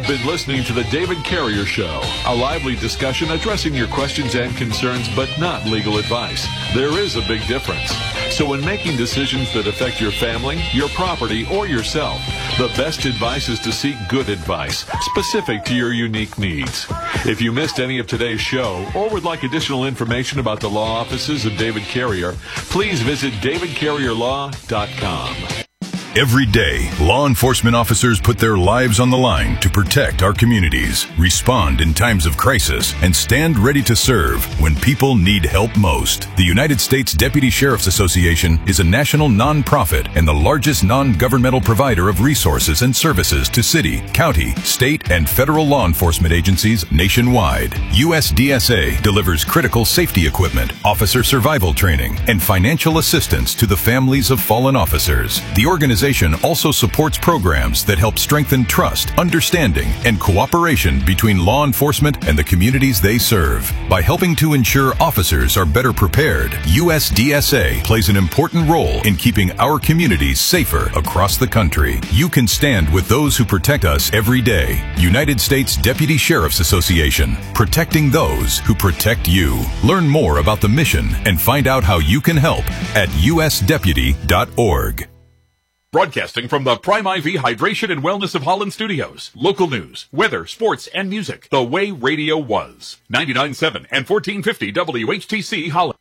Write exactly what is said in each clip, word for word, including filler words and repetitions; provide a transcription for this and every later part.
been listening to The David Carrier Show, a lively discussion addressing your questions and concerns, but not legal advice. There is a big difference. So when making decisions that affect your family, your property, or yourself, the best advice is to seek good advice, specific to your unique needs. If you missed any of today's show, or would like additional information about the law offices of David Carrier, please visit david carrier law dot com. Every day, law enforcement officers put their lives on the line to protect our communities, respond in times of crisis, and stand ready to serve when people need help most. The United States Deputy Sheriff's Association is a national nonprofit and the largest non-governmental provider of resources and services to city, county, state, and federal law enforcement agencies nationwide. U S D S A delivers critical safety equipment, officer survival training, and financial assistance to the families of fallen officers. The organization also supports programs that help strengthen trust, understanding, and cooperation between law enforcement and the communities they serve. By helping to ensure officers are better prepared, U S D S A plays an important role in keeping our communities safer across the country. You can stand with those who protect us every day. United States Deputy Sheriff's Association, protecting those who protect you. Learn more about the mission and find out how you can help at u s deputy dot org. Broadcasting from the Prime I V Hydration and Wellness of Holland Studios. Local news, weather, sports, and music. The way radio was. ninety-nine point seven and fourteen fifty W H T C Holland.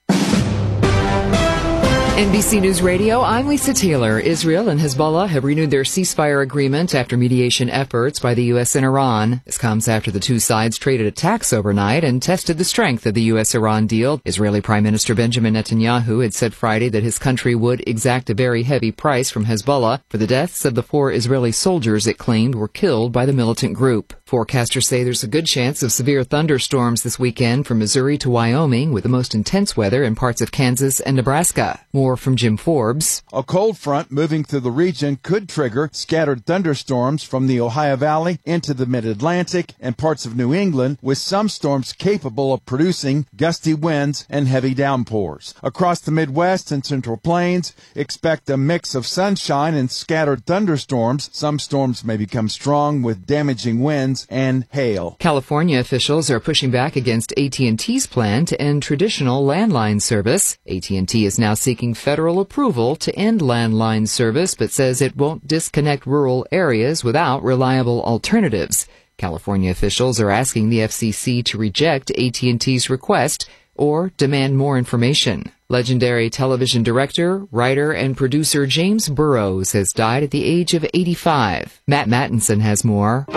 N B C News Radio, I'm Lisa Taylor. Israel and Hezbollah have renewed their ceasefire agreement after mediation efforts by the U S and Iran. This comes after the two sides traded attacks overnight and tested the strength of the U S Iran deal. Israeli Prime Minister Benjamin Netanyahu had said Friday that his country would exact a very heavy price from Hezbollah for the deaths of the four Israeli soldiers it claimed were killed by the militant group. Forecasters say there's a good chance of severe thunderstorms this weekend from Missouri to Wyoming, with the most intense weather in parts of Kansas and Nebraska. More from Jim Forbes. A cold front moving through the region could trigger scattered thunderstorms from the Ohio Valley into the mid-Atlantic and parts of New England, with some storms capable of producing gusty winds and heavy downpours. Across the Midwest and Central Plains, expect a mix of sunshine and scattered thunderstorms. Some storms may become strong with damaging winds and hail. California officials are pushing back against A T and T's plan to end traditional landline service. A T and T is now seeking federal approval to end landline service, but says it won't disconnect rural areas without reliable alternatives. California officials are asking the F C C to reject A T and T's request or demand more information. Legendary television director, writer, and producer James Burrows has died at the age of eighty-five. Matt Mattinson has more.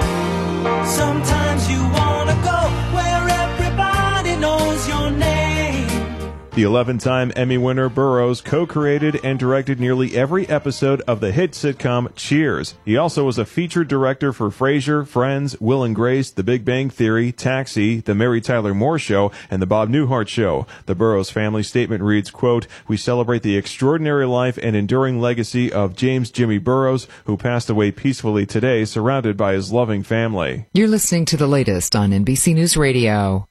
Sometimes you wanna go where everybody knows your name. The eleven-time Emmy winner Burrows co-created and directed nearly every episode of the hit sitcom Cheers. He also was a featured director for Frasier, Friends, Will and Grace, The Big Bang Theory, Taxi, The Mary Tyler Moore Show, and The Bob Newhart Show. The Burrows family statement reads, quote, "We celebrate the extraordinary life and enduring legacy of James Jimmy Burrows, who passed away peacefully today, surrounded by his loving family." You're listening to the latest on N B C News Radio.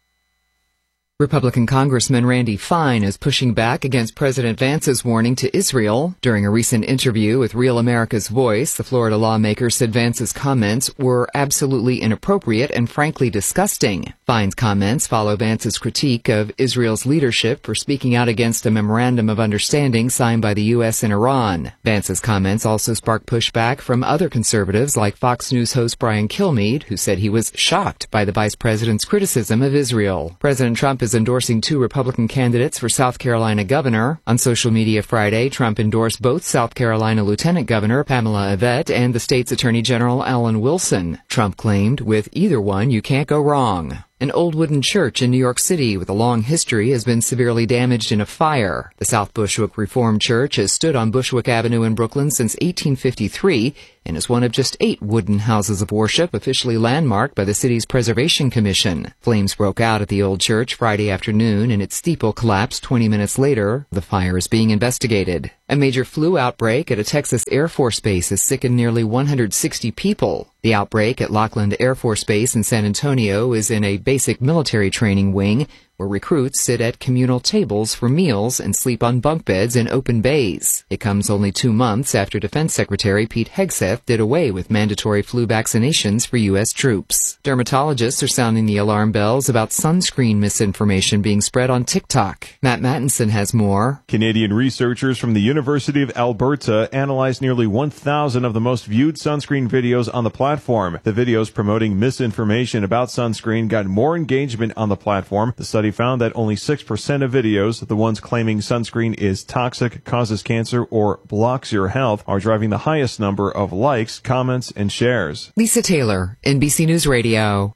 Republican Congressman Randy Fine is pushing back against President Vance's warning to Israel. During a recent interview with Real America's Voice, the Florida lawmaker said Vance's comments were absolutely inappropriate and frankly disgusting. Fine's comments follow Vance's critique of Israel's leadership for speaking out against a memorandum of understanding signed by the U S and Iran. Vance's comments also sparked pushback from other conservatives like Fox News host Brian Kilmeade, who said he was shocked by the vice president's criticism of Israel. President Trump is endorsing two Republican candidates for South Carolina governor. On social media Friday, Trump endorsed both South Carolina Lieutenant Governor Pamela Yvette and the state's Attorney General Alan Wilson. Trump claimed, with either one, you can't go wrong. An old wooden church in New York City with a long history has been severely damaged in a fire. The South Bushwick Reformed Church has stood on Bushwick Avenue in Brooklyn since eighteen fifty-three and is one of just eight wooden houses of worship officially landmarked by the city's Preservation Commission. Flames broke out at the old church Friday afternoon and its steeple collapsed twenty minutes later. The fire is being investigated. A major flu outbreak at a Texas Air Force base has sickened nearly one hundred sixty people. The outbreak at Lockland Air Force Base in San Antonio is in a basic military training wing where recruits sit at communal tables for meals and sleep on bunk beds in open bays. It comes only two months after Defense Secretary Pete Hegseth did away with mandatory flu vaccinations for U S troops. Dermatologists are sounding the alarm bells about sunscreen misinformation being spread on TikTok. Matt Mattinson has more. Canadian researchers from the University of Alberta analyzed nearly one thousand of the most viewed sunscreen videos on the platform. The videos promoting misinformation about sunscreen got more engagement on the platform. The study found that only six percent of videos, the ones claiming sunscreen is toxic, causes cancer, or blocks your health, are driving the highest number of likes, comments, and shares. Lisa Taylor, N B C News Radio.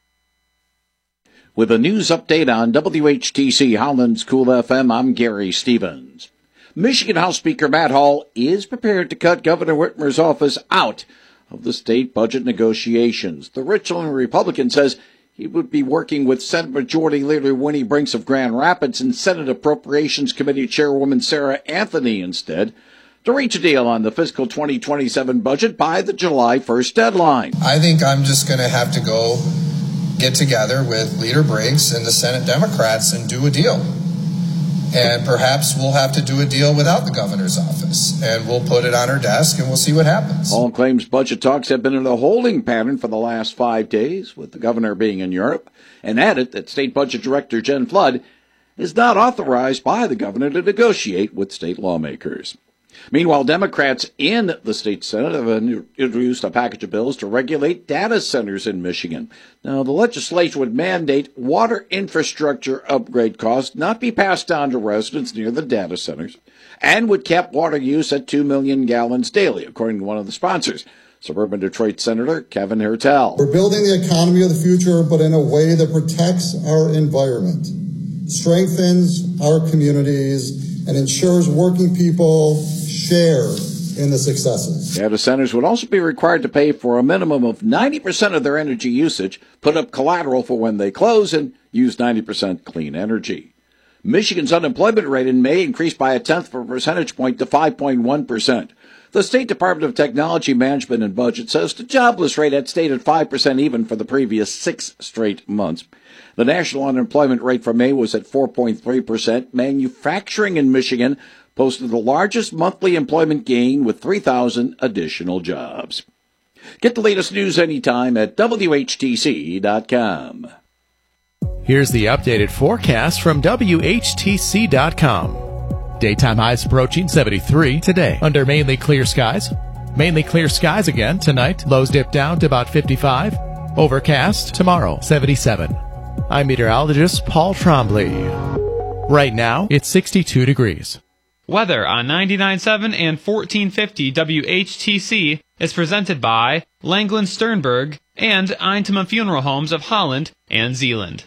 With a news update on W H T C Holland's Cool F M, I'm Gary Stevens. Michigan House Speaker Matt Hall is prepared to cut Governor Whitmer's office out of the state budget negotiations. The Richland Republican says he would be working with Senate Majority Leader Winnie Brinks of Grand Rapids and Senate Appropriations Committee Chairwoman Sarah Anthony instead to reach a deal on the fiscal twenty twenty-seven budget by the July first deadline. I think I'm just going to have to go get together with Leader Brinks and the Senate Democrats and do a deal. And perhaps we'll have to do a deal without the governor's office, and we'll put it on her desk, and we'll see what happens. Hall claims budget talks have been in a holding pattern for the last five days, with the governor being in Europe, and added that State Budget Director Jen Flood is not authorized by the governor to negotiate with state lawmakers. Meanwhile, Democrats in the state Senate have introduced a package of bills to regulate data centers in Michigan. Now, the legislation would mandate water infrastructure upgrade costs not be passed on to residents near the data centers and would cap water use at two million gallons daily, according to one of the sponsors, suburban Detroit Senator Kevin Hertel. We're building the economy of the future, but in a way that protects our environment, strengthens our communities, and ensures working people share in the successes. Data centers would also be required to pay for a minimum of ninety percent of their energy usage, put up collateral for when they close, and use ninety percent clean energy. Michigan's unemployment rate in May increased by a tenth of a percentage point to five point one percent. The State Department of Technology Management and Budget says the jobless rate had stayed at five percent even for the previous six straight months. The national unemployment rate for May was at four point three percent. Manufacturing in Michigan posted the largest monthly employment gain with three thousand additional jobs. Get the latest news anytime at W H T C dot com. Here's the updated forecast from W H T C dot com. Daytime highs approaching seventy-three today under mainly clear skies. Mainly clear skies again tonight. Lows dip down to about fifty-five. Overcast tomorrow, seventy-seven. I'm meteorologist Paul Trombley. Right now, it's sixty-two degrees. Weather on ninety-nine point seven and fourteen fifty W H T C is presented by Langland Sternberg and Eintema Funeral Homes of Holland and Zeeland.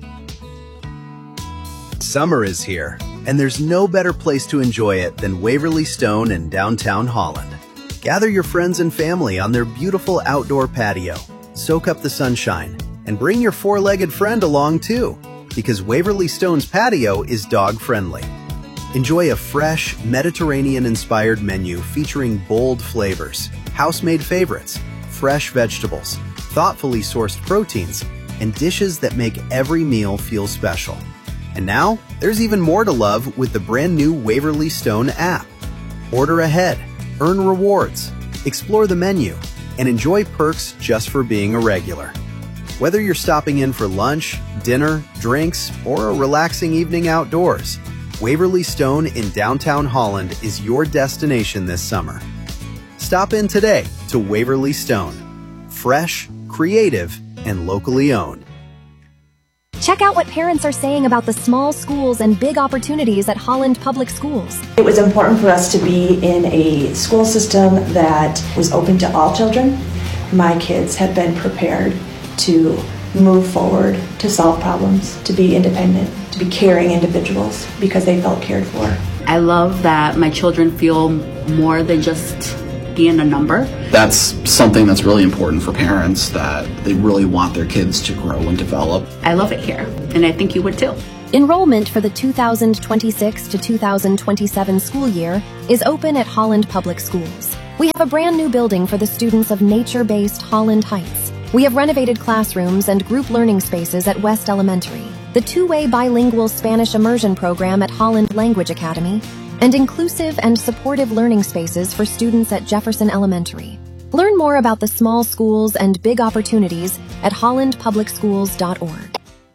Summer is here, and there's no better place to enjoy it than Waverly Stone in downtown Holland. Gather your friends and family on their beautiful outdoor patio, soak up the sunshine, and bring your four-legged friend along too, because Waverly Stone's patio is dog-friendly. Enjoy a fresh, Mediterranean-inspired menu featuring bold flavors, house-made favorites, fresh vegetables, thoughtfully sourced proteins, and dishes that make every meal feel special. And now, there's even more to love with the brand new Waverly Stone app. Order ahead, earn rewards, explore the menu, and enjoy perks just for being a regular. Whether you're stopping in for lunch, dinner, drinks, or a relaxing evening outdoors, Waverly Stone in downtown Holland is your destination this summer. Stop in today to Waverly Stone. Fresh, creative, and locally owned. Check out what parents are saying about the small schools and big opportunities at Holland Public Schools. It was important for us to be in a school system that was open to all children. My kids have been prepared to move forward, to solve problems, to be independent, to be caring individuals because they felt cared for. I love that my children feel more than just being a number. That's something that's really important for parents, that they really want their kids to grow and develop. I love it here, and I think you would too. Enrollment for the two thousand twenty-six to two thousand twenty-seven school year is open at Holland Public Schools. We have a brand new building for the students of nature-based Holland Heights. We have renovated classrooms and group learning spaces at West Elementary. the two-way bilingual Spanish immersion program at Holland Language Academy, and inclusive and supportive learning spaces for students at Jefferson Elementary. Learn more about the small schools and big opportunities at holland public schools dot org.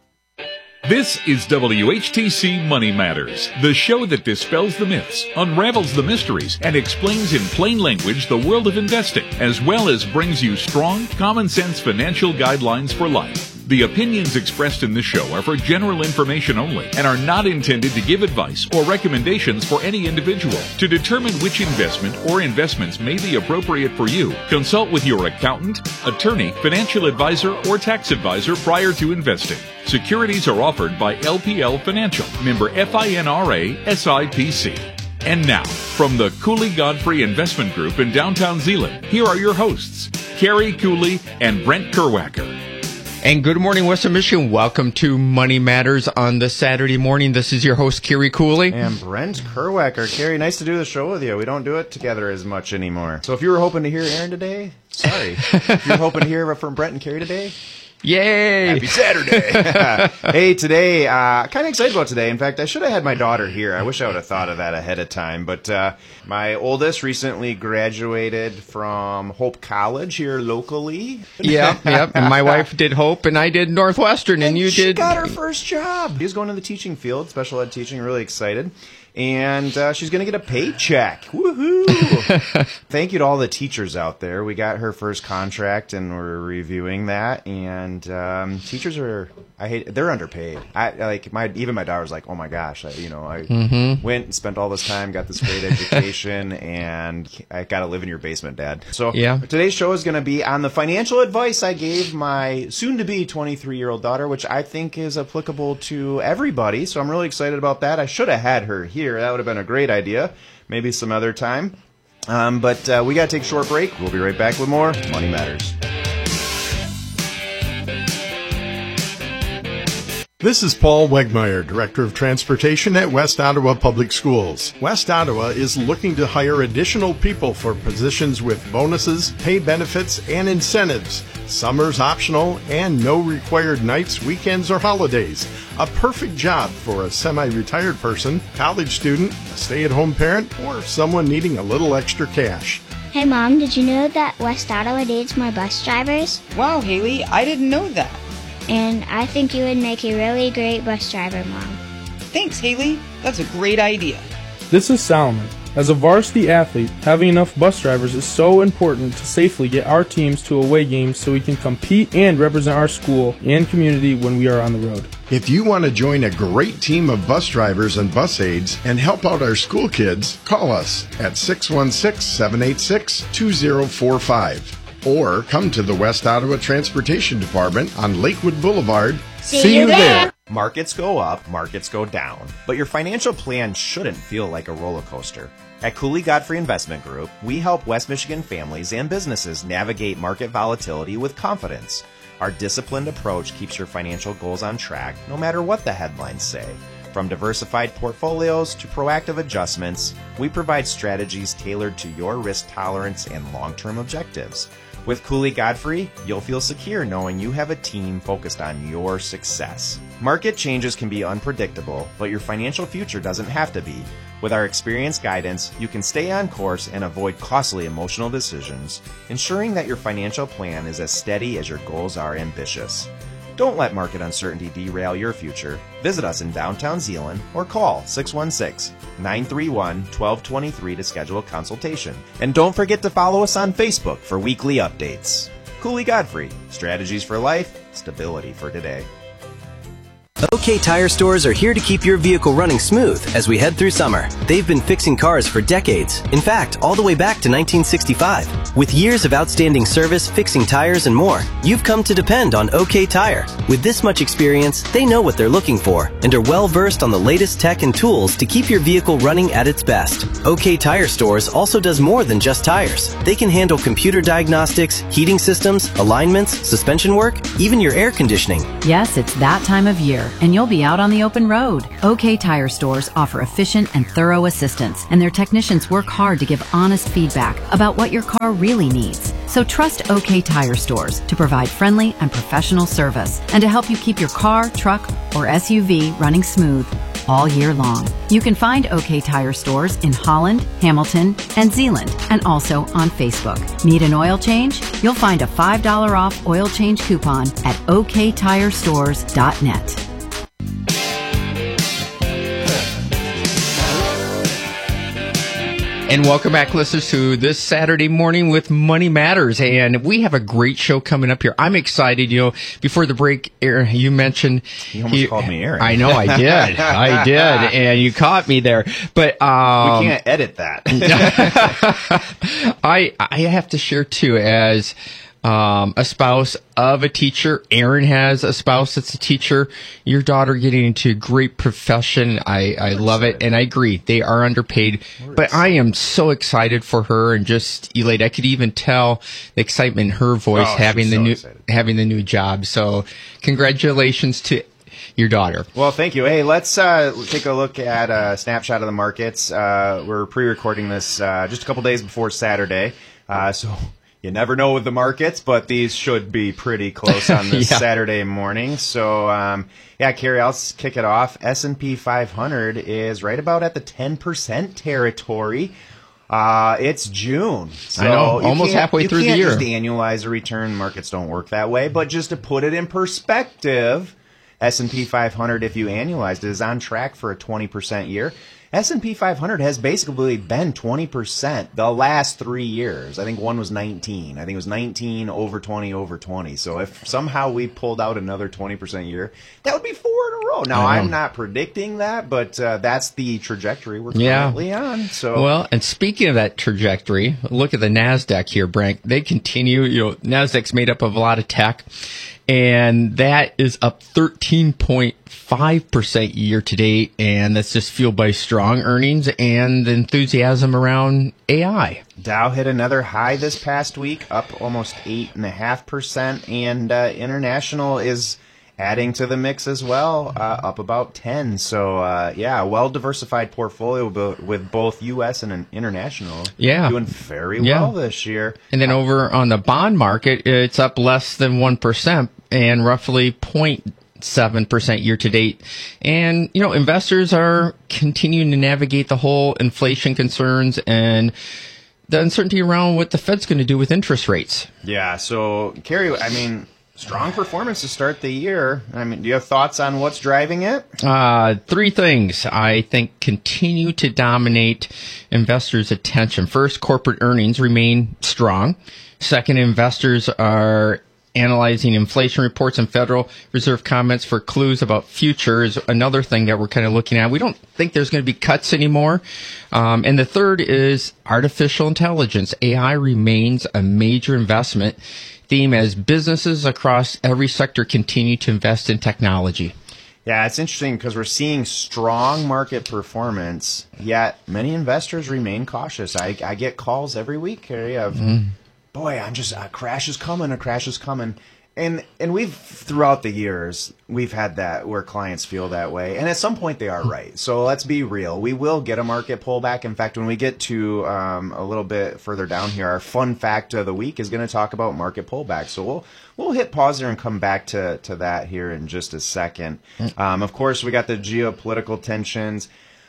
This is W H T C Money Matters, the show that dispels the myths, unravels the mysteries, and explains in plain language the world of investing, as well as brings you strong, common-sense financial guidelines for life. The opinions expressed in this show are for general information only and are not intended to give advice or recommendations for any individual. To determine which investment or investments may be appropriate for you, consult with your accountant, attorney, financial advisor, or tax advisor prior to investing. Securities are offered by L P L Financial, member FINRA S I P C. And now, from the Cooley Godfrey Investment Group in downtown Zeeland, here are your hosts, Carrie Cooley and Brent Kerwacker. And good morning, Western Michigan. Welcome to Money Matters on the Saturday morning. This is your host, Kerry Cooley. And Brent Kerwacker. Kerry, nice to do the show with you. We don't do it together as much anymore. So if you were hoping to hear Aaron today, sorry. If you're hoping to hear from Brent and Kerry today, yay! Happy Saturday! Hey, today, uh, kind of excited about today. In fact, I should have had my daughter here. I wish I would have thought of that ahead of time. But uh, my oldest recently graduated from Hope College here locally. Yeah, yep. And my wife did Hope, and I did Northwestern, and, and you she did. She got her first job. She's going to the teaching field, special ed teaching. Really excited. And uh, she's going to get a paycheck. Woohoo! Thank you to all the teachers out there. We got her first contract, and we're reviewing that. And um, teachers are, I hate, they're underpaid. I like my even my daughter's like, oh my gosh, I, you know, I mm-hmm. went and spent all this time, got this great education, and I got to live in your basement, Dad. So yeah. Today's show is going to be on the financial advice I gave my soon-to-be twenty-three-year-old daughter, which I think is applicable to everybody. So I'm really excited about that. I should have had her here. That would have been a great idea. Maybe some other time. Um, but uh, we got to take a short break. We'll be right back with more Money Matters. This is Paul Wegmeyer, Director of Transportation at West Ottawa Public Schools. West Ottawa is looking to hire additional people for positions with bonuses, pay benefits, and incentives. Summer's optional and no required nights, weekends, or holidays. A perfect job for a semi-retired person, college student, a stay-at-home parent, or someone needing a little extra cash. Hey Mom, did you know that West Ottawa needs more bus drivers? Wow, Haley, I didn't know that. And I think you would make a really great bus driver, Mom. Thanks, Haley. That's a great idea. This is Solomon. As a varsity athlete, having enough bus drivers is so important to safely get our teams to away games so we can compete and represent our school and community when we are on the road. If you want to join a great team of bus drivers and bus aides and help out our school kids, call us at six one six, seven eight six, two zero four five. Or come to the West Ottawa Transportation Department on Lakewood Boulevard. See, See you there. there! Markets go up, markets go down. But your financial plan shouldn't feel like a roller coaster. At Cooley Godfrey Investment Group, we help West Michigan families and businesses navigate market volatility with confidence. Our disciplined approach keeps your financial goals on track, no matter what the headlines say. From diversified portfolios to proactive adjustments, we provide strategies tailored to your risk tolerance and long-term objectives. With Cooley Godfrey, you'll feel secure knowing you have a team focused on your success. Market changes can be unpredictable, but your financial future doesn't have to be. With our experienced guidance, you can stay on course and avoid costly emotional decisions, ensuring that your financial plan is as steady as your goals are ambitious. Don't let market uncertainty derail your future. Visit us in downtown Zeeland or call six one six, nine three one, one two two three to schedule a consultation. And don't forget to follow us on Facebook for weekly updates. Cooley Godfrey, strategies for life, stability for today. OK Tire Stores are here to keep your vehicle running smooth as we head through summer. They've been fixing cars for decades. In fact, all the way back to nineteen sixty-five. With years of outstanding service, fixing tires, and more, you've come to depend on OK Tire. With this much experience, they know what they're looking for and are well versed on the latest tech and tools to keep your vehicle running at its best. OK Tire Stores also does more than just tires. They can handle computer diagnostics, heating systems, alignments, suspension work, even your air conditioning. Yes, it's that time of year, and you'll be out on the open road. OK Tire Stores offer efficient and thorough assistance, and their technicians work hard to give honest feedback about what your car really needs. So trust OK Tire Stores to provide friendly and professional service and to help you keep your car, truck, or S U V running smooth all year long. You can find OK Tire Stores in Holland, Hamilton, and Zeeland, and also on Facebook. Need an oil change? You'll find a five dollars off oil change coupon at o k tire stores dot net. And welcome back, listeners, to this Saturday morning with Money Matters. And we have a great show coming up here. I'm excited. You know, before the break, Aaron, you mentioned... You almost he, called me Aaron. I know, I did. I did. And you caught me there. But um, we can't edit that. I I have to share, too, as... Um, a spouse of a teacher. Aaron has a spouse that's a teacher. Your daughter getting into a great profession. I, I love it. And I agree. They are underpaid. But I am so excited for her and just elated. I could even tell the excitement in her voice Oh, having she's the so new excited. having the new job. So congratulations to your daughter. Well, thank you. Hey, let's uh, take a look at a snapshot of the markets. Uh, we're pre-recording this uh, just a couple days before Saturday. Uh, so... You never know with the markets, but these should be pretty close on this Yeah. Saturday morning. So, um, yeah, Carrie, I'll s- kick it off. S and P five hundred is right about at the ten percent territory. Uh, it's June. So I know, you almost can't- halfway through the You year. can't just annualize a return. Markets don't work that way. But just to put it in perspective, S and P five hundred, if you annualized it, is on track for a twenty percent year. S and P five hundred has basically been twenty percent the last three years. I think one was nineteen. I think it was nineteen, over twenty, over twenty. So if somehow we pulled out another twenty percent year, that would be four in a row. Now, I know. I'm not predicting that, but uh, that's the trajectory we're Yeah. currently on. So Well, and speaking of that trajectory, look at the NASDAQ here, Brank. They continue, you know, NASDAQ's made up of a lot of tech, and that is up thirteen point five percent year to date, and that's just fueled by strong earnings and the enthusiasm around A I. Dow hit another high this past week, up almost eight point five percent, and uh, international is adding to the mix as well, uh, up about ten. So, uh, yeah, a well-diversified portfolio bo- with both U S and an international Yeah. doing very Yeah. well this year. And then over on the bond market, it's up less than one percent and roughly zero point seven percent year to date. And, you know, investors are continuing to navigate the whole inflation concerns and the uncertainty around what the Fed's going to do with interest rates. Yeah, so, Kerry, I mean, strong performance to start the year. I mean, do you have thoughts on what's driving it? Uh, three things I think continue to dominate investors' attention. First, corporate earnings remain strong. Second, investors are analyzing inflation reports and Federal Reserve comments for clues about future is another thing that we're kind of looking at. We don't think there's going to be cuts anymore. Um, and the third is artificial intelligence. A I remains a major investment theme as businesses across every sector continue to invest in technology. Yeah, it's interesting because we're seeing strong market performance, yet many investors remain cautious. I, I get calls every week, Carrie, of, Mm. boy, I'm just, a crash is coming, a crash is coming. And and we've, throughout the years, we've had that where clients feel that way. And at some point they are right. So let's be real. We will get a market pullback. In fact, when we get to um, a little bit further down here, our fun fact of the week is going to talk about market pullback. So we'll we'll hit pause there and come back to, to that here in just a second. Um, of course, we got the geopolitical tensions.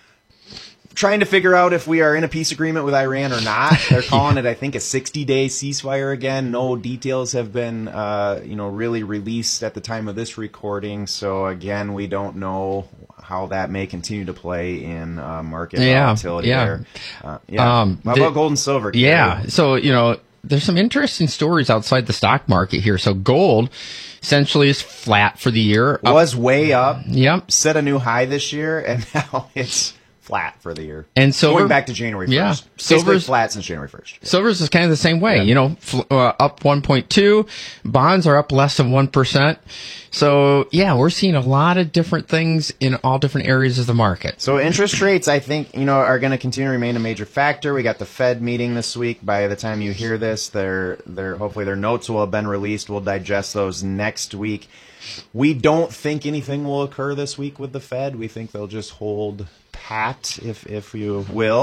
Trying to figure out if we are in a peace agreement with Iran or not. They're calling it, I think, a sixty-day ceasefire again. No details have been, uh, you know, really released at the time of this recording. So again, we don't know how that may continue to play in uh, market Yeah, volatility. yeah. There. Uh, yeah. Um, How the- about gold and silver? Kerry? Yeah. So, you know, there's some interesting stories outside the stock market here. So gold essentially is flat for the year. Up- Was way up. Yep. Set a new high this year, and now it's flat for the year. And silver- going back to January first. Yeah. Basically Silver's- flat since January first. Silver's is kind of the same way, you know, fl- uh, up one point two. Bonds are up less than one percent. So, yeah, we're seeing a lot of different things in all different areas of the market. So interest rates, I think, you know, are going to continue to remain a major factor. We got the Fed meeting this week. By the time you hear this, their their hopefully their notes will have been released. We'll digest those next week. We don't think anything will occur this week with the Fed. We think they'll just hold pat, if if you will.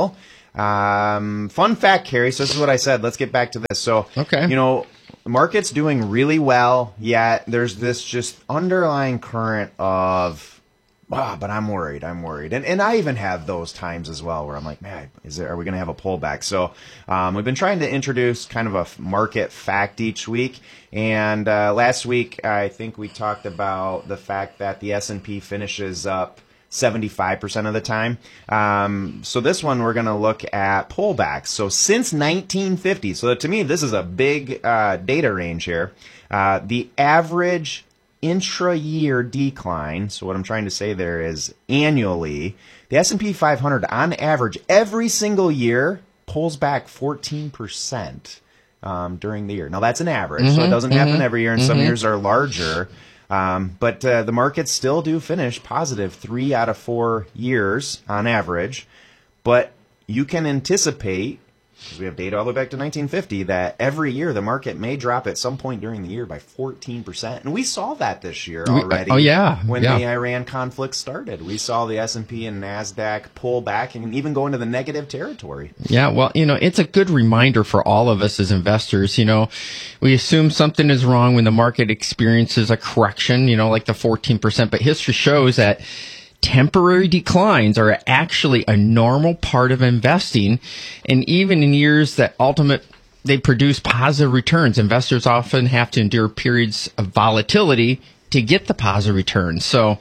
Um, fun fact, Carrie. So this is what I said. Let's get back to this. So, okay. you know, the market's doing really well, yet there's this just underlying current of, ah, but I'm worried. I'm worried. And and I even have those times as well where I'm like, man, is there, are we going to have a pullback? So um, we've been trying to introduce kind of a market fact each week. And uh, last week, I think we talked about the fact that the S and P finishes up seventy-five percent of the time. Um, so this one, we're going to look at pullbacks. So since nineteen fifty, so to me, this is a big uh, data range here. Uh, the average intra-year decline, so what I'm trying to say there is annually, the S and P five hundred on average every single year pulls back fourteen percent um, during the year. Now that's an average, mm-hmm, so it doesn't mm-hmm, happen every year, and mm-hmm. some years are larger. Um, but uh, the markets still do finish positive three out of four years on average. But you can anticipate, because we have data all the way back to nineteen fifty, that every year the market may drop at some point during the year by fourteen percent. And we saw that this year already. Oh, yeah. When yeah. the Iran conflict started. We saw the S and P and NASDAQ pull back and even go into the negative territory. Yeah, well, you know, it's a good reminder for all of us as investors. You know, we assume something is wrong when the market experiences a correction, you know, like the fourteen percent. But history shows that temporary declines are actually a normal part of investing, and even in years that ultimate they produce positive returns, investors often have to endure periods of volatility to get the positive returns. So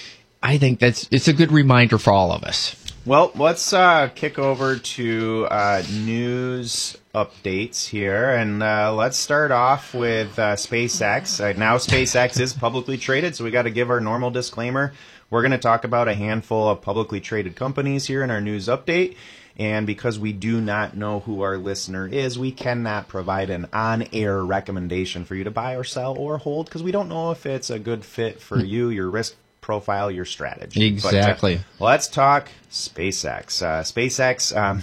I think that's it's a good reminder for all of us. Well, let's uh, kick over to uh, news updates here, and uh, let's start off with uh, SpaceX. Uh, now SpaceX is publicly traded, so we got to give our normal disclaimer. We're going to talk about a handful of publicly traded companies here in our news update. And because we do not know who our listener is, we cannot provide an on-air recommendation for you to buy or sell or hold, because we don't know if it's a good fit for you, your risk profile, your strategy. Exactly. But, uh, let's talk SpaceX. Uh, SpaceX, um,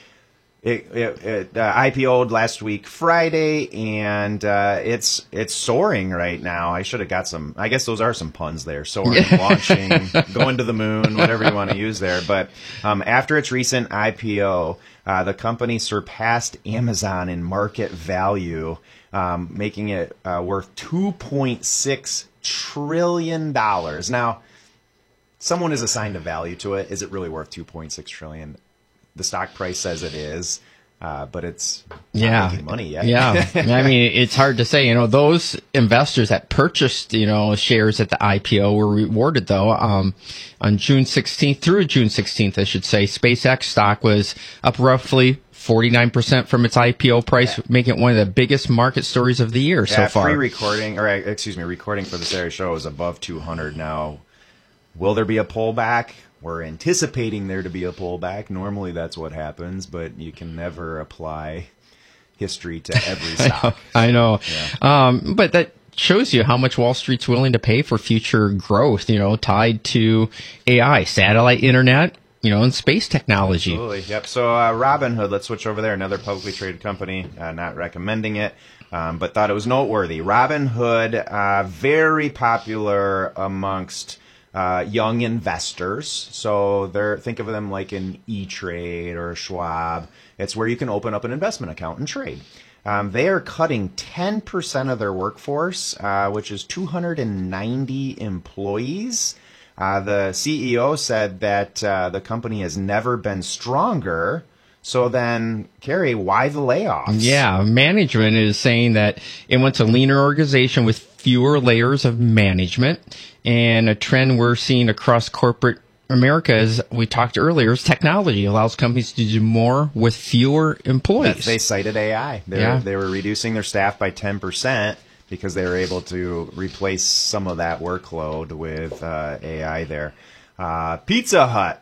it, it, it uh, I P O'd last week Friday, and uh, it's it's soaring right now. I should have got some. I guess those are some puns there. Soaring, launching, going to the moon, whatever you want to use there. But um, after its recent I P O, uh, the company surpassed Amazon in market value, um, making it uh, worth two point six trillion dollars. Now, someone has assigned a value to it. Is it really worth two point six trillion dollars? The stock price says it is, uh, but it's not yeah. making money yet. yeah. I mean, it's hard to say. You know, those investors that purchased, you know, shares at the I P O were rewarded, though. Um, on June sixteenth, through June sixteenth, I should say, SpaceX stock was up roughly forty-nine percent from its I P O price, yeah. making it one of the biggest market stories of the year yeah, so far. Pre-recording, or excuse me, recording for this area show is above two hundred now. Will there be a pullback? We're anticipating there to be a pullback. Normally that's what happens, but you can never apply history to every stock. I know. Yeah. Um, but that shows you how much Wall Street's willing to pay for future growth, you know, tied to A I, satellite internet, you know, and space technology. Absolutely. Yep. So uh, Robinhood, let's switch over there. Another publicly traded company, uh, not recommending it, um, but thought it was noteworthy. Robinhood, uh, very popular amongst Uh, young investors. So they're think of them like an E-Trade or a Schwab. It's where you can open up an investment account and trade. Um, they are cutting ten percent of their workforce, uh, which is two hundred ninety employees. Uh, the C E O said that uh, the company has never been stronger. So then, Carrie, why the layoffs? Yeah, management is saying that it wants a leaner organization with fewer layers of management. And a trend we're seeing across corporate America, as we talked earlier, is technology allows companies to do more with fewer employees. They cited A I. They, yeah. were, they were reducing their staff by ten percent because they were able to replace some of that workload with uh, A I there. Uh, Pizza Hut.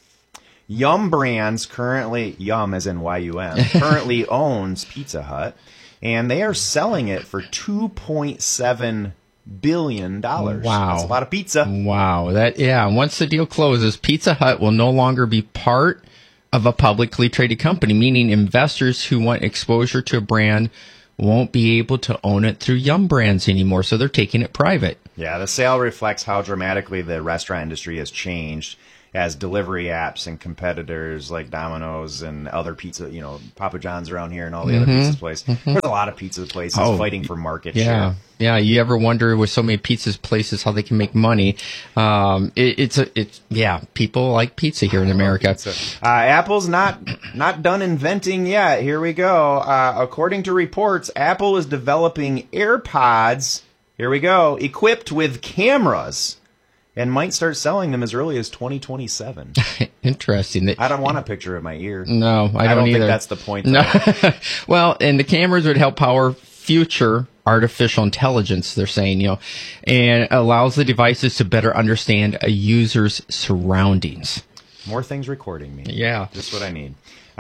Yum Brands currently, Yum as in Y U M, currently owns Pizza Hut, and they are selling it for two point seven billion dollars. Wow. That's a lot of pizza. Wow. That yeah, once the deal closes, Pizza Hut will no longer be part of a publicly traded company, meaning investors who want exposure to a brand won't be able to own it through Yum Brands anymore, so they're taking it private. Yeah, the sale reflects how dramatically the restaurant industry has changed. as delivery apps and competitors like Domino's and other pizza, you know, Papa John's around here and all the Mm-hmm. other pizza places. Mm-hmm. There's a lot of pizza places Oh, fighting for market yeah. share. Yeah, you ever wonder with so many pizza places how they can make money? Um, it, it's a, it's yeah, people like pizza here in America. Uh, Apple's not not done inventing yet. Here we go. Uh, according to reports, Apple is developing AirPods. Here we go, equipped with cameras, and might start selling them as early as twenty twenty-seven. Interesting. I don't want a picture of my ear. No, I don't, I don't either. think that's the point. No. Well, and the cameras would help power future artificial intelligence, they're saying, you know, and allows the devices to better understand a user's surroundings. More things recording me. Yeah. Just what I need.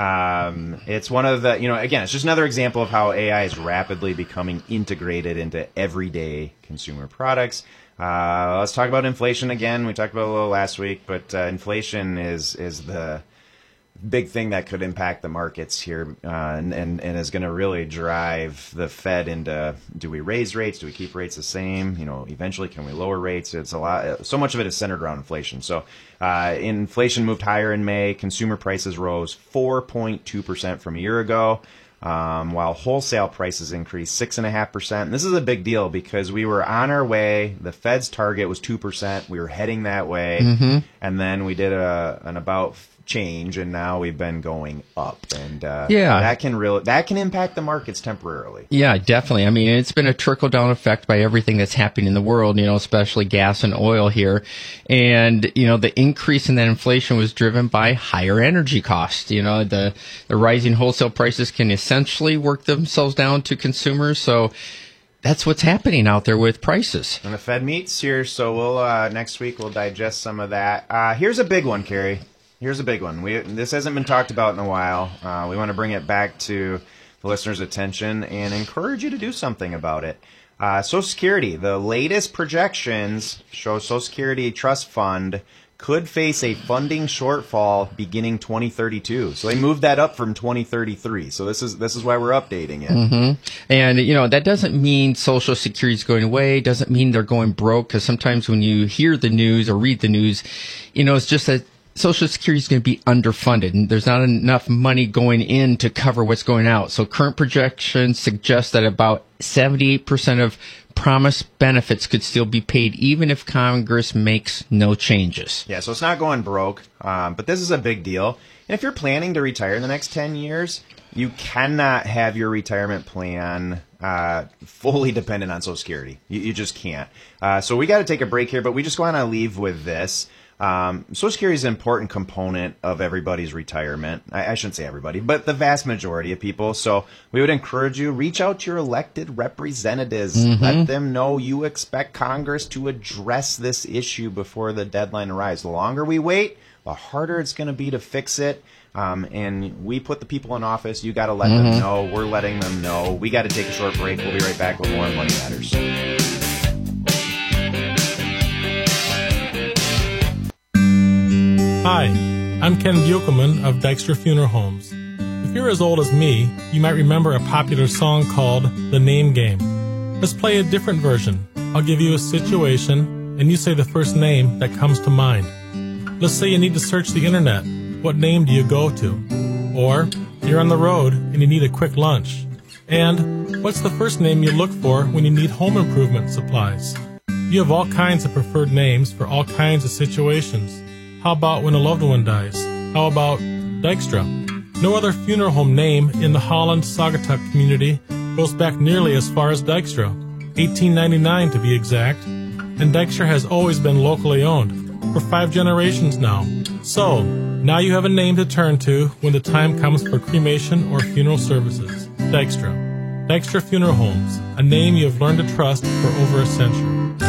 Um, it's one of the, you know, again, it's just another example of how A I is rapidly becoming integrated into everyday consumer products. Uh, let's talk about inflation again. We talked about it a little last week, but uh, inflation is is the big thing that could impact the markets here, uh, and, and and is going to really drive the Fed into, do we raise rates? Do we keep rates the same? You know, eventually, can we lower rates? It's a lot. So much of it is centered around inflation. So, uh, inflation moved higher in May. Consumer prices rose four point two percent from a year ago, um, while wholesale prices increased six point five percent. And this is a big deal because we were on our way. The Fed's target was two percent. We were heading that way. Mm-hmm. And then we did a an about change, and now we've been going up, and uh, Yeah. that can really that can impact the markets temporarily. Yeah, definitely. I mean, it's been a trickle-down effect by everything that's happening in the world, you know, especially gas and oil here. And, you know, the increase in that inflation was driven by higher energy costs. You know, the, the rising wholesale prices can essentially work themselves down to consumers. So that's what's happening out there with prices. And the Fed meets here, so we'll uh, next week we'll digest some of that. Uh, here's a big one, Carrie. Here's a big one. We this hasn't been talked about in a while. Uh, we want to bring it back to the listeners' attention and encourage you to do something about it. Uh, Social Security, the latest projections show Social Security Trust Fund could face a funding shortfall beginning twenty thirty-two. So they moved that up from twenty thirty-three. So this is this is why we're updating it. Mm-hmm. And, you know, that doesn't mean Social Security is going away, doesn't mean they're going broke, because sometimes when you hear the news or read the news, you know, it's just that Social Security is going to be underfunded, and there's not enough money going in to cover what's going out. So current projections suggest that about seventy-eight percent of promised benefits could still be paid even if Congress makes no changes. Yeah, so it's not going broke, um, but this is a big deal. And if you're planning to retire in the next ten years, you cannot have your retirement plan uh, fully dependent on Social Security. You, you just can't. Uh, so we got to take a break here, but we just want to leave with this. Um, Social Security is an important component of everybody's retirement. I, I shouldn't say everybody, but the vast majority of people. So we would encourage you, reach out to your elected representatives. Mm-hmm. Let them know you expect Congress to address this issue before the deadline arrives. The longer we wait, the harder it's going to be to fix it. Um, and we put the people in office. You got to let Mm-hmm. them know. We're letting them know. We got to take a short break. We'll be right back with more Money Matters. Hi, I'm Ken Buchelman of Dykstra Funeral Homes. If you're as old as me, you might remember a popular song called The Name Game. Let's play a different version. I'll give you a situation, and you say the first name that comes to mind. Let's say you need to search the internet. What name do you go to? Or you're on the road and you need a quick lunch. And what's the first name you look for when you need home improvement supplies? You have all kinds of preferred names for all kinds of situations. How about when a loved one dies? How about Dykstra? No other funeral home name in the Holland-Saugatuck community goes back nearly as far as Dykstra, eighteen ninety-nine to be exact, and Dykstra has always been locally owned, for five generations now. So, now you have a name to turn to when the time comes for cremation or funeral services. Dykstra. Dykstra Funeral Homes, a name you have learned to trust for over a century.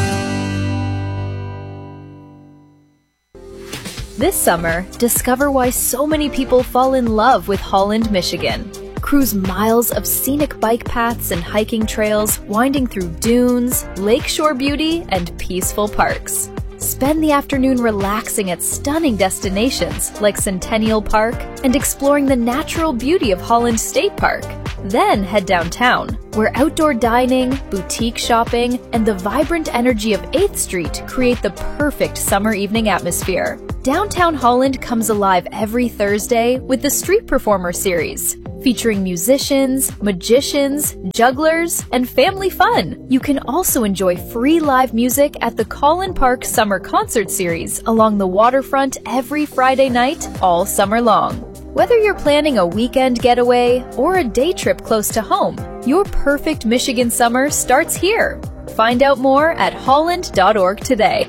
This summer, discover why so many people fall in love with Holland, Michigan. Cruise miles of scenic bike paths and hiking trails, winding through dunes, lakeshore beauty, and peaceful parks. Spend the afternoon relaxing at stunning destinations like Centennial Park and exploring the natural beauty of Holland State Park. Then head downtown, where outdoor dining, boutique shopping, and the vibrant energy of eighth Street create the perfect summer evening atmosphere. Downtown Holland comes alive every Thursday with the Street Performer series, featuring musicians, magicians, jugglers, and family fun. You can also enjoy free live music at the Collin Park Summer Concert Series along the waterfront every Friday night, all summer long. Whether you're planning a weekend getaway or a day trip close to home, your perfect Michigan summer starts here. Find out more at holland dot org today.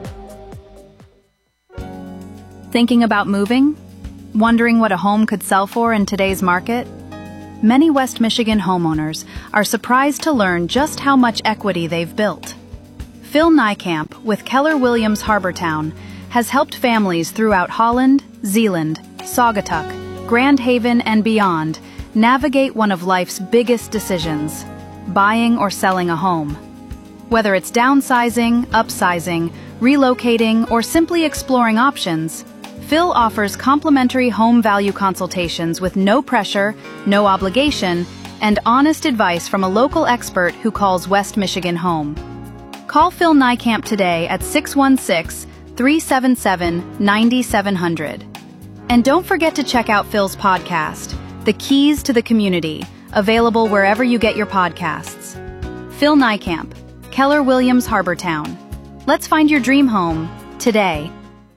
Thinking about moving? Wondering what a home could sell for in today's market? Many West Michigan homeowners are surprised to learn just how much equity they've built. Phil Nijkamp with Keller Williams Harbortown has helped families throughout Holland, Zeeland, Saugatuck, Grand Haven, and beyond navigate one of life's biggest decisions, buying or selling a home. Whether it's downsizing, upsizing, relocating, or simply exploring options, Phil offers complimentary home value consultations with no pressure, no obligation, and honest advice from a local expert who calls West Michigan home. Call Phil Nijkamp today at six one six, three seven seven, nine seven zero zero. And don't forget to check out Phil's podcast, The Keys to the Community, available wherever you get your podcasts. Phil Nijkamp, Keller Williams Harbortown. Let's find your dream home today.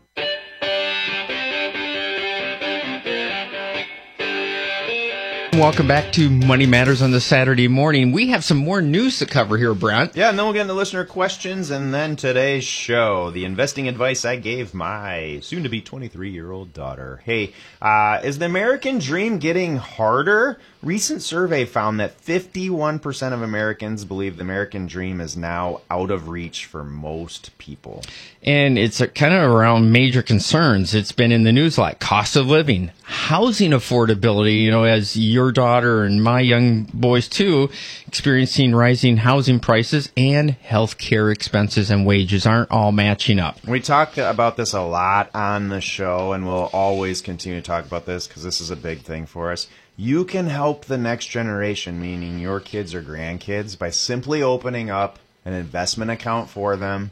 Welcome back to Money Matters on the Saturday morning. We have some more news to cover here, Brent. Yeah, and then we'll get into listener questions, and then today's show, the investing advice I gave my soon-to-be twenty-three-year-old daughter. Hey, uh, is the American dream getting harder? Recent survey found that fifty-one percent of Americans believe the American dream is now out of reach for most people. And it's a, kind of around major concerns. It's been in the news like cost of living, housing affordability, you know, as your daughter and my young boys too, experiencing rising housing prices, and healthcare expenses and wages aren't all matching up. We talk about this a lot on the show, and we'll always continue to talk about this because this is a big thing for us. You can help the next generation, meaning your kids or grandkids, by simply opening up an investment account for them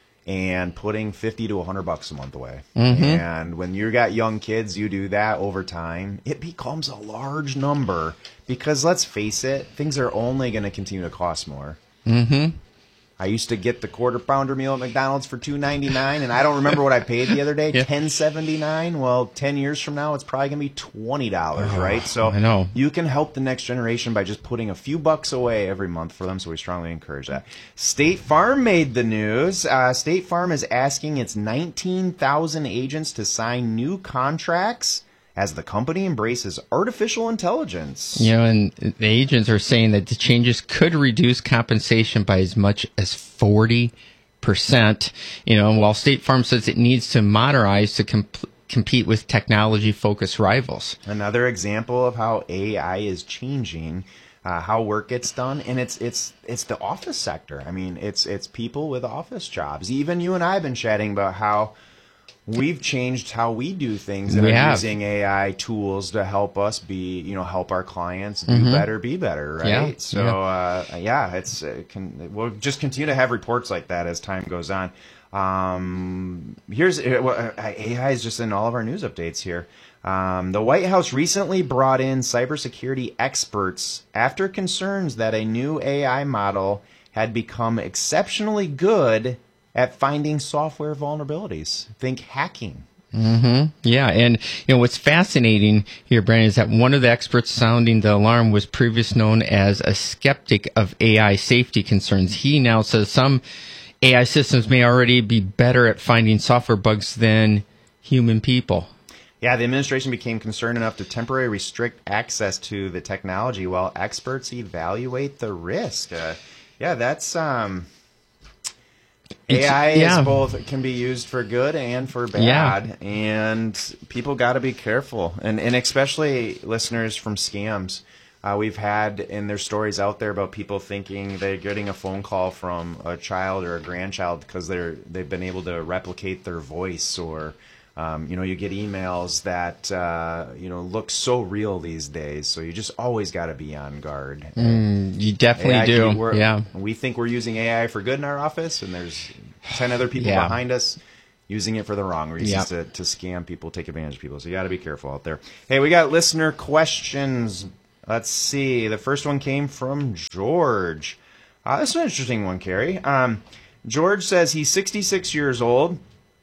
and putting fifty to a hundred bucks a month away. Mm-hmm. And when you got young kids, you do that over time, it becomes a large number because, let's face it, things are only going to continue to cost more. Mm-hmm. I used to get the quarter pounder meal at McDonald's for two ninety-nine, and I don't remember what I paid the other day, yeah. ten seventy-nine. Well, ten years from now, it's probably going to be twenty dollars, oh, right? So I know. You can help the next generation by just putting a few bucks away every month for them, so we strongly encourage that. State Farm made the news. Uh, State Farm is asking its nineteen thousand agents to sign new contracts as the company embraces artificial intelligence. You know, and the agents are saying that the changes could reduce compensation by as much as forty percent. You know, and while State Farm says it needs to modernize to comp- compete with technology-focused rivals. Another example of how A I is changing uh, how work gets done, and it's it's it's the office sector. I mean, it's it's people with office jobs. Even you and I have been chatting about how we've changed how we do things and we are have. using A I tools to help us be, you know, help our clients do Mm-hmm. better, be better, right? Yeah. So, Yeah. Uh, yeah, it's it can, we'll just continue to have reports like that as time goes on. Um, here's uh, well, A I is just in all of our news updates here. Um, the White House recently brought in cybersecurity experts after concerns that a new A I model had become exceptionally good at finding software vulnerabilities. Think hacking. Mm-hmm. Yeah, and you know what's fascinating here, Brandon, is that one of the experts sounding the alarm was previously known as a skeptic of A I safety concerns. He now says some A I systems may already be better at finding software bugs than human people. Yeah, the administration became concerned enough to temporarily restrict access to the technology while experts evaluate the risk. Uh, yeah, that's um. It's, A I yeah. is both can be used for good and for bad, Yeah. and people got to be careful, and and especially listeners from scams. Uh, we've had, and there's stories out there about people thinking they're getting a phone call from a child or a grandchild because they're they've been able to replicate their voice, or um, you know, you get emails that uh, you know look so real these days. So you just always got to be on guard. Mm, you definitely A I, do. we're- Yeah. We think we're using A I for good in our office, and there's ten other people Yeah. behind us using it for the wrong reasons Yep. to, to scam people, take advantage of people. So you got to be careful out there. Hey, we got listener questions. Let's see. The first one came from George. Uh, this is an interesting one, Carrie. Um, George says he's sixty-six years old,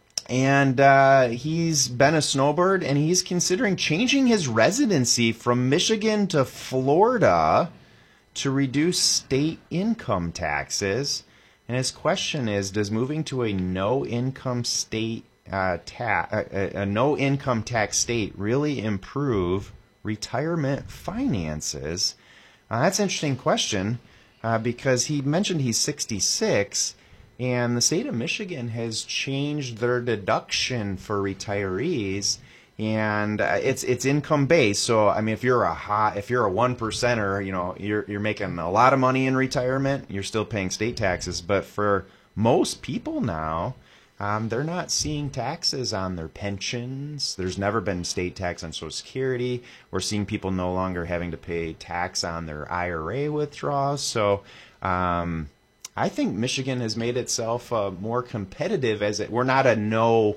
and uh, he's been a snowbird, and he's considering changing his residency from Michigan to Florida to reduce state income taxes. And his question is, does moving to a no-income state uh, ta- a, a no-income tax state really improve retirement finances? Uh, that's an interesting question uh, because he mentioned he's sixty-six, and the state of Michigan has changed their deduction for retirees, and uh, it's it's income based. So I mean, if you're a high, if you're a one percenter, you know, you're you're making a lot of money in retirement, you're still paying state taxes. But for most people now, um, they're not seeing taxes on their pensions. There's never been state tax on Social Security. We're seeing people no longer having to pay tax on their I R A withdrawals. So um, I think Michigan has made itself uh, more competitive as it. We're not a no.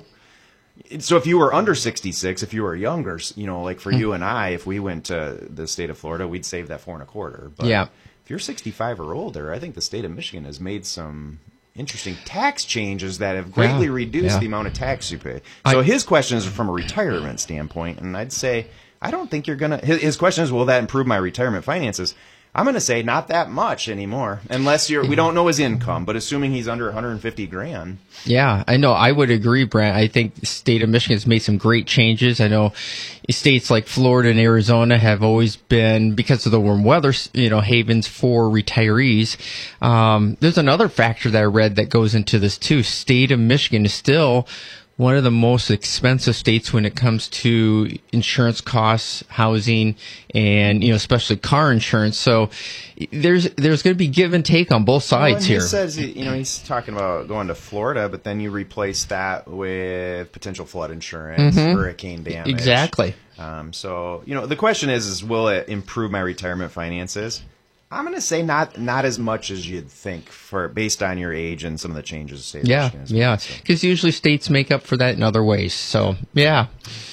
So if you were under sixty-six, if you were younger, you know, like for mm. you and I, if we went to the state of Florida, we'd save that four and a quarter. But yeah. if you're sixty-five or older, I think the state of Michigan has made some interesting tax changes that have greatly yeah. reduced yeah. the amount of tax you pay. So I, his question is from a retirement standpoint, and I'd say, I don't think you're going to, his, his question is, will that improve my retirement finances? I'm going to say not that much anymore, unless you're, we don't know his income, but assuming he's under one hundred fifty grand. Yeah, I know. I would agree, Brent. I think the state of Michigan has made some great changes. I know states like Florida and Arizona have always been, because of the warm weather, you know, havens for retirees. Um, there's another factor that I read that goes into this too. State of Michigan is still one of the most expensive states when it comes to insurance costs, housing, and, you know, especially car insurance. So there's there's going to be give and take on both sides well, here. He says, you know, he's talking about going to Florida, but then you replace that with potential flood insurance, mm-hmm. hurricane damage. Exactly. Um, so, you know, the question is, is will it improve my retirement finances? I'm going to say not not as much as you'd think for based on your age and some of the changes the state of yeah, Michigan has yeah, made, so. Because usually states make up for that in other ways. So, yeah.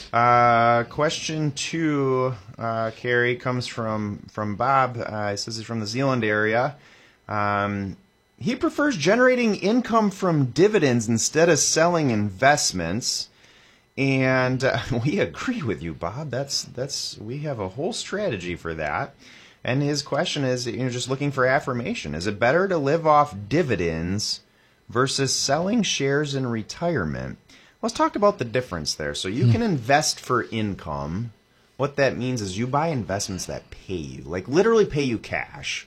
Uh, question two, uh, Carrie, comes from, from Bob. Uh, he says he's from the Zeeland area. Um, he prefers generating income from dividends instead of selling investments. And uh, we agree with you, Bob. That's that's we have a whole strategy for that. And his question is, you know, just looking for affirmation. Is it better to live off dividends versus selling shares in retirement? Let's talk about the difference there. So you can invest for income. What that means is you buy investments that pay you, like literally pay you cash.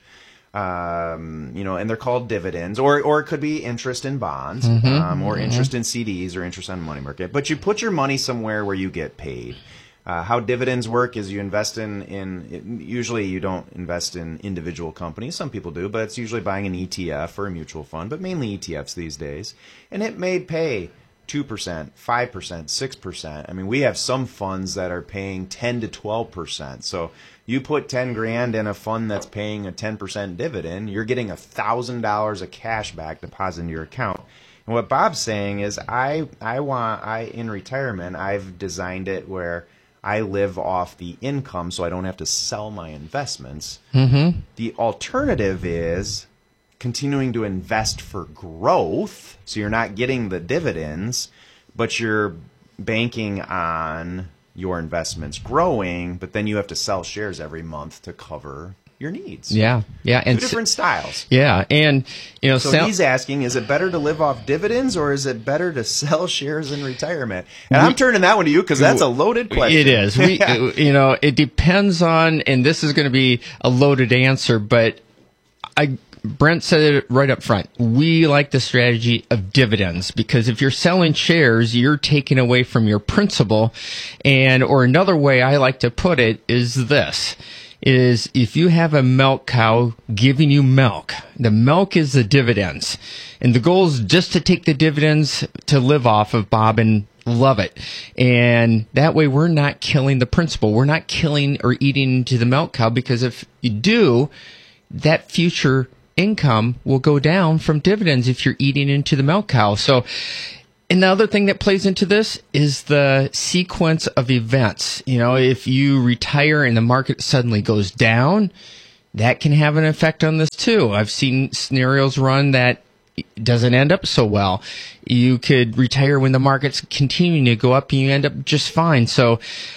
Um, you know, and they're called dividends, or or it could be interest in bonds, mm-hmm. um, or mm-hmm. interest in C Ds, or interest on the money market. But you put your money somewhere where you get paid. Uh, how dividends work is you invest in, in, usually you don't invest in individual companies. Some people do, but it's usually buying an E T F or a mutual fund, but mainly E T Fs these days. And it may pay two percent, five percent, six percent. I mean, we have some funds that are paying ten to twelve percent. So you put ten grand in a fund that's paying a ten percent dividend, you're getting one thousand dollars of cash back deposited in your account. And what Bob's saying is, I, I want, I, in retirement, I've designed it where I live off the income so I don't have to sell my investments. Mm-hmm. The alternative is continuing to invest for growth, so you're not getting the dividends, but you're banking on your investments growing, but then you have to sell shares every month to cover your needs. Yeah, yeah. And two different styles. Yeah, and, you know, so sell- he's asking, is it better to live off dividends or is it better to sell shares in retirement? And we, I'm turning that one to you because that's a loaded question. It is. We, you know, it depends on, and this is going to be a loaded answer, but I. Brent said it right up front. We like the strategy of dividends because if you're selling shares, you're taking away from your principal. And, or another way I like to put it is this, is if you have a milk cow giving you milk, the milk is the dividends. And the goal is just to take the dividends to live off of, Bob, and love it. And that way we're not killing the principal. We're not killing or eating into the milk cow, because if you do, that future income will go down from dividends if you're eating into the milk cow. So And the other thing that plays into this is the sequence of events. You know, if you retire and the market suddenly goes down, that can have an effect on this too. I've seen scenarios run that doesn't end up so well. You could retire when the market's continuing to go up and you end up just fine. So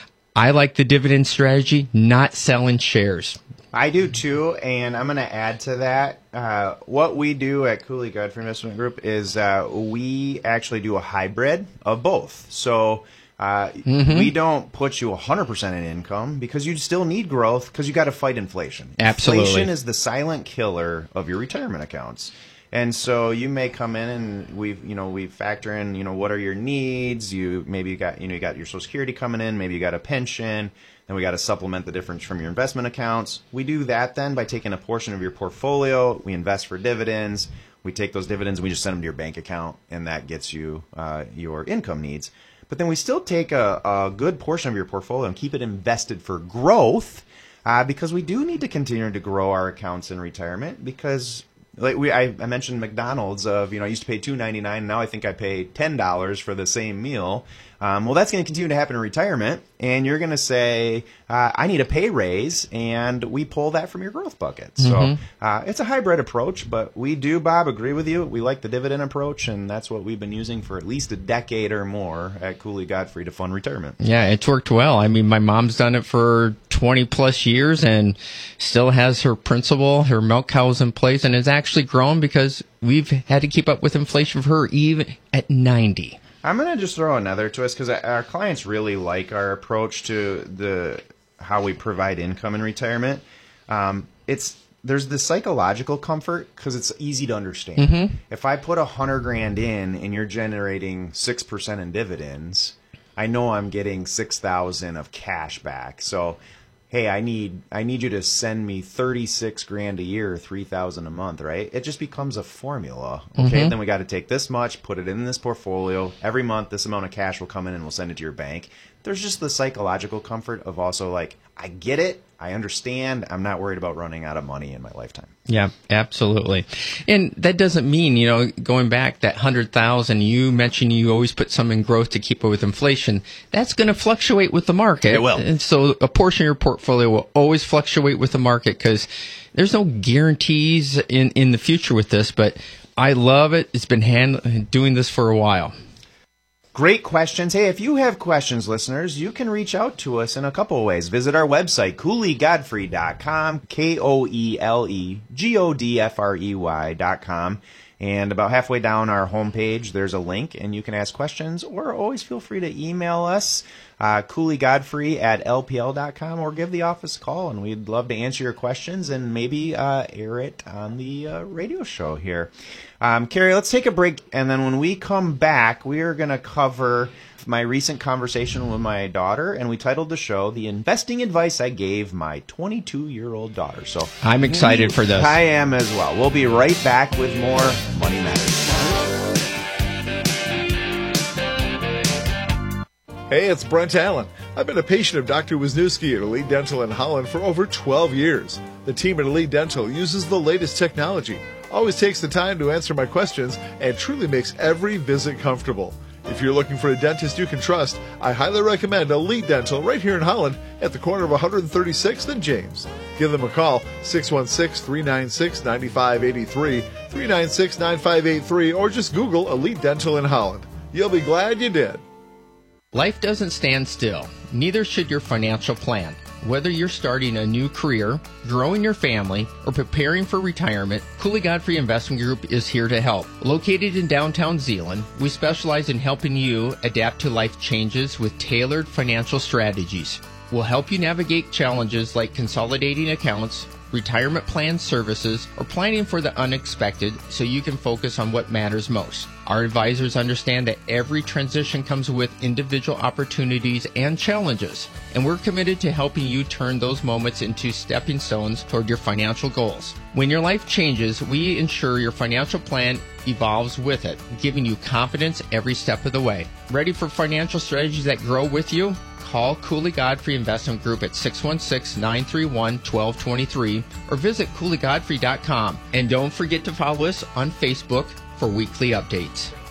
I like the dividend strategy, not selling shares. I do too, and I'm going to add to that. Uh, what we do at Cooley Godfrey Investment Group is uh, we actually do a hybrid of both. So uh, mm-hmm. we don't put you one hundred percent in income because you still need growth because you got to fight inflation. Absolutely. Inflation is the silent killer of your retirement accounts. And so you may come in and we, you know, we factor in, you know, what are your needs? You maybe you got, you know, you got your Social Security coming in, maybe you got a pension. Then we got to supplement the difference from your investment accounts. We do that then by taking a portion of your portfolio. We invest for dividends. We take those dividends and we just send them to your bank account, and that gets you uh, your income needs. But then we still take a, a good portion of your portfolio and keep it invested for growth uh, because we do need to continue to grow our accounts in retirement because like we, I, I mentioned McDonald's of, you know, I used to pay two ninety-nine. Now I think I pay ten dollars for the same meal. Um, well, that's going to continue to happen in retirement, and you're going to say, uh, I need a pay raise, and we pull that from your growth bucket. Mm-hmm. So uh, it's a hybrid approach, but we do, Bob, agree with you. We like the dividend approach, and that's what we've been using for at least a decade or more at Cooley Godfrey to fund retirement. Yeah, it's worked well. I mean, my mom's done it for twenty plus years and still has her principal, her milk cows in place, and has actually grown because we've had to keep up with inflation for her even at ninety. I'm going to just throw another twist because our clients really like our approach to the how we provide income in retirement. Um, it's there's the psychological comfort because it's easy to understand. Mm-hmm. If I put a hundred grand in and you're generating six percent in dividends, I know I'm getting six thousand of cash back. So, hey, I need I need you to send me thirty-six grand a year, three thousand a month, right? It just becomes a formula. Okay, mm-hmm. Then we got to take this much, put it in this portfolio. Every month, this amount of cash will come in, and we'll send it to your bank. There's just the psychological comfort of also like, I get it, I understand, I'm not worried about running out of money in my lifetime. Yeah, absolutely. And that doesn't mean, you know, going back that one hundred thousand, you mentioned you always put some in growth to keep up with inflation. That's going to fluctuate with the market. It will. And so a portion of your portfolio will always fluctuate with the market because there's no guarantees in, in the future with this, but I love it. It's been hand, doing this for a while. Great questions. Hey, if you have questions, listeners, you can reach out to us in a couple of ways. Visit our website, Cooley Godfrey dot com, K O E L E G O D F R E Y dot com. And about halfway down our homepage, there's a link, and you can ask questions, or always feel free to email us, uh, Cooley Godfrey at L P L dot com, or give the office a call, and we'd love to answer your questions and maybe uh, air it on the uh, radio show here. Um, Carrie, let's take a break, and then when we come back, we are going to cover my recent conversation with my daughter, and we titled the show, The Investing Advice I Gave My twenty-two-Year-Old Daughter. So I'm excited we, for this. I am as well. We'll be right back with more Money Matters. Hey, it's Brent Allen. I've been a patient of Doctor Wisniewski at Elite Dental in Holland for over twelve years. The team at Elite Dental uses the latest technology, always takes the time to answer my questions, and truly makes every visit comfortable. If you're looking for a dentist you can trust, I highly recommend Elite Dental right here in Holland at the corner of one hundred thirty-sixth and James. Give them a call, six one six, three nine six, nine five eight three, three nine six, nine five eight three, or just Google Elite Dental in Holland. You'll be glad you did. Life doesn't stand still. Neither should your financial plan. Whether you're starting a new career, growing your family, or preparing for retirement, Cooley Godfrey Investment Group is here to help. Located in downtown Zeeland, we specialize in helping you adapt to life changes with tailored financial strategies. We'll help you navigate challenges like consolidating accounts, retirement plan services, or planning for the unexpected so you can focus on what matters most. Our advisors understand that every transition comes with individual opportunities and challenges, and we're committed to helping you turn those moments into stepping stones toward your financial goals. When your life changes, we ensure your financial plan evolves with it, giving you confidence every step of the way. Ready for financial strategies that grow with you? Call Cooley Godfrey Investment Group at six one six, nine three one, one two two three or visit Cooley Godfrey dot com. And don't forget to follow us on Facebook for weekly updates.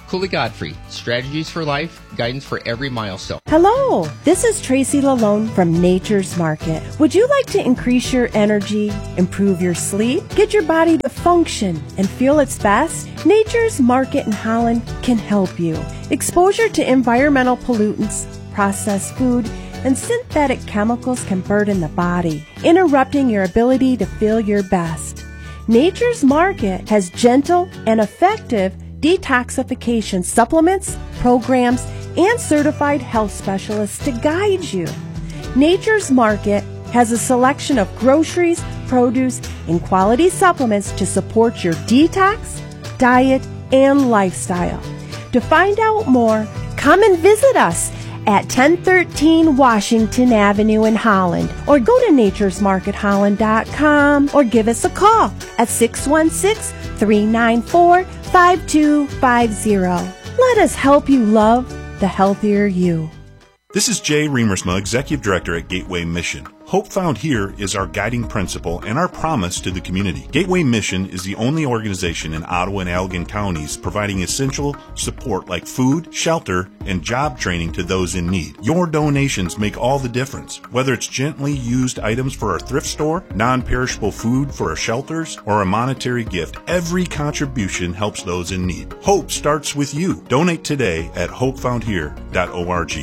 Cooley Godfrey, strategies for life, guidance for every milestone. Hello, this is Tracy Lalone from Nature's Market. Would you like to increase your energy, improve your sleep, get your body to function and feel its best? Nature's Market in Holland can help you. Exposure to environmental pollutants, processed food, and synthetic chemicals can burden the body, interrupting your ability to feel your best. Nature's Market has gentle and effective detoxification supplements, programs, and certified health specialists to guide you. Nature's Market has a selection of groceries, produce, and quality supplements to support your detox, diet, and lifestyle. To find out more, come and visit us at ten thirteen Washington Avenue in Holland, or go to natures market holland dot com, or give us a call at six one six, three nine four, five two five zero. Let us help you love the healthier you. This is Jay Remersma, Executive Director at Gateway Mission. Hope Found Here is our guiding principle and our promise to the community. Gateway Mission is the only organization in Ottawa and Allegan counties providing essential support like food, shelter, and job training to those in need. Your donations make all the difference. Whether it's gently used items for our thrift store, non-perishable food for our shelters, or a monetary gift, every contribution helps those in need. Hope starts with you. Donate today at hope found here dot org.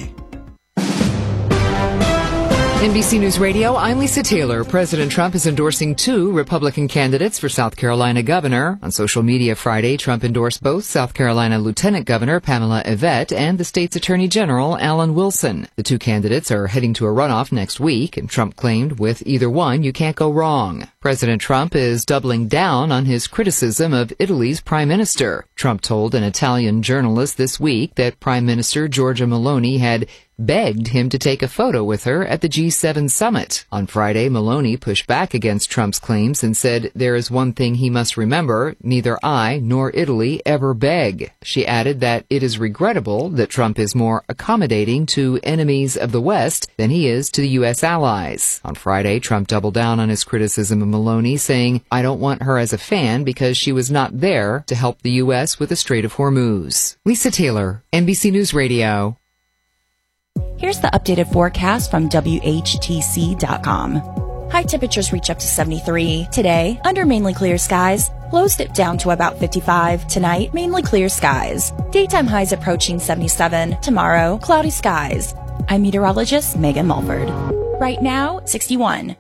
N B C News Radio, I'm Lisa Taylor. President Trump is endorsing two Republican candidates for South Carolina governor. On social media Friday, Trump endorsed both South Carolina Lieutenant Governor Pamela Yvette and the state's Attorney General Alan Wilson. The two candidates are heading to a runoff next week, and Trump claimed with either one, you can't go wrong. President Trump is doubling down on his criticism of Italy's prime minister. Trump told an Italian journalist this week that Prime Minister Giorgia Meloni had begged him to take a photo with her at the G seven summit. On Friday, Meloni pushed back against Trump's claims and said there is one thing he must remember, neither I nor Italy ever beg. She added that it is regrettable that Trump is more accommodating to enemies of the West than he is to the U S allies. On Friday, Trump doubled down on his criticism of Meloni, saying, I don't want her as a fan because she was not there to help the U S with the Strait of Hormuz. Lisa Taylor, N B C News Radio. Here's the updated forecast from W H T C dot com. High temperatures reach up to seventy-three. Today, under mainly clear skies. Lows dip down to about fifty-five. Tonight, mainly clear skies. Daytime highs approaching seventy-seven. Tomorrow, cloudy skies. I'm meteorologist Megan Mulford. Right now, sixty-one.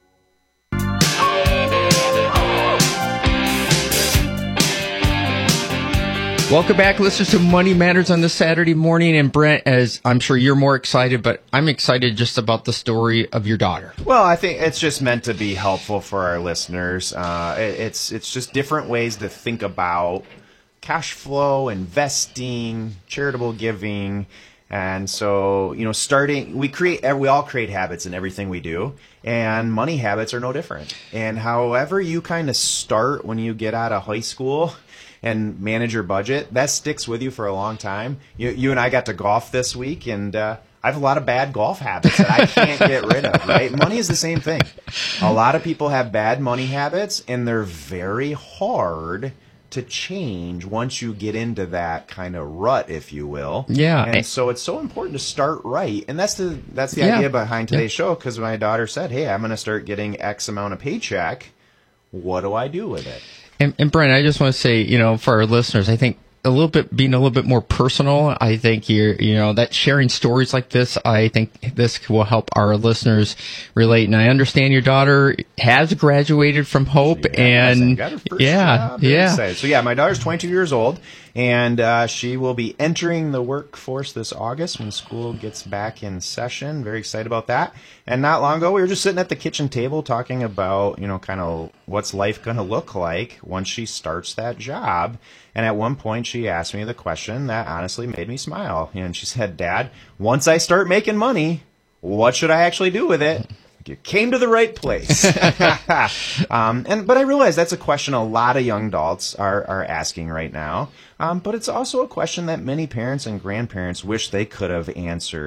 Welcome back, listeners, to Money Matters on this Saturday morning. And Brent, as I'm sure you're more excited, but I'm excited just about the story of your daughter. Well, I think it's just meant to be helpful for our listeners. Uh, it, it's it's just different ways to think about cash flow, investing, charitable giving. And so, you know, starting, we create, we all create habits in everything we do, and money habits are no different. And however you kind of start when you get out of high school and manage your budget, that sticks with you for a long time. You, you and I got to golf this week, and uh, I have a lot of bad golf habits that I can't get rid of, right? Money is the same thing. A lot of people have bad money habits, and they're very hard to change once you get into that kind of rut, if you will. Yeah. And so it's so important to start right. And that's the that's the Yeah. idea behind today's Yeah. show, because my daughter said, hey, I'm going to start getting X amount of paycheck. What do I do with it? And, and Brent, I just want to say, you know, for our listeners, I think a little bit, being a little bit more personal, I think you're, you know, that sharing stories like this, I think this will help our listeners relate. And I understand your daughter has graduated from Hope, and got her first yeah, job. Very yeah. excited. So yeah, my daughter's twenty-two years old, and uh, she will be entering the workforce this August when school gets back in session. Very excited about that. And not long ago, we were just sitting at the kitchen table talking about, you know, kind of what's life going to look like once she starts that job. And at one point, she asked me the question that honestly made me smile. And she said, Dad, once I start making money, what should I actually do with it? You came to the right place. um, and but I realize that's a question a lot of young adults are, are asking right now. Um, but it's also a question that many parents and grandparents wish they could have answered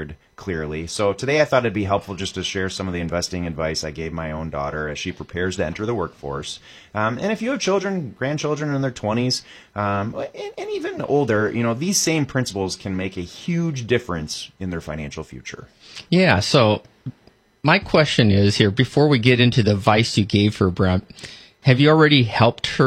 clearly. So today I thought it'd be helpful just to share some of the investing advice I gave my own daughter as she prepares to enter the workforce. Um, and if you have children, grandchildren in their twenties, um, and, and even older, you know, these same principles can make a huge difference in their financial future. Yeah, so my question is here, before we get into the advice you gave her, Brent, have you already helped her